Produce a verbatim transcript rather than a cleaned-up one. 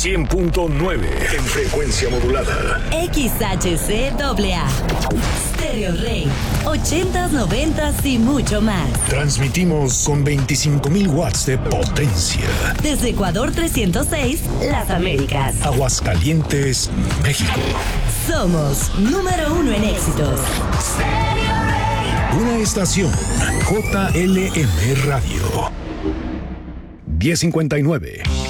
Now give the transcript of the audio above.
cien punto nueve en frecuencia modulada. X H C A A. Stereo Rey. ochentas, noventas y mucho más. Transmitimos con veinticinco mil watts de potencia. Desde Ecuador trescientos seis, Las Américas. Aguascalientes, México. Somos número uno en éxitos. Una estación J L M Radio. diez cincuenta y nueve.